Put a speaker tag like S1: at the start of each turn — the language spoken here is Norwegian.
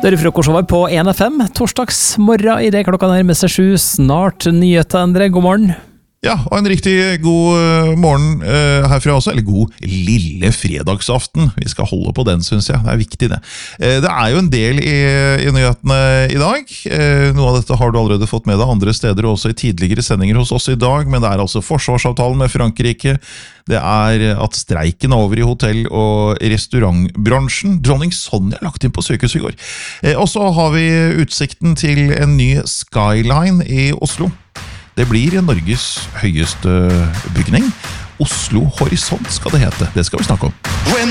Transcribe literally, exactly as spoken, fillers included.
S1: Det er frokostover på en F M, torsdagsmorgen i det klokka nærmer seg sju, snart nyheter, Endre, god morgen.
S2: Ja, og en riktig god morgen uh, herfra også, eller god lille fredagsaften. Vi skal holde på den, synes jeg. Det er viktig det. Uh, det er jo en del i, i nyhetene i dag. Uh, noe av dette har du allerede fått med deg andre steder, og også i tidligere sendinger hos oss i dag, men det er altså forsvarsavtalen med Frankrike. Det er at streiken er over i hotell- og restaurantbransjen. Dronning Sonja er lagt inn på sykehus i går. Uh, og så har vi utsikten til en ny skyline i Oslo. Det blir Norges høyeste bygning. Oslo Horisont skal det hete. Det skal vi snakke om.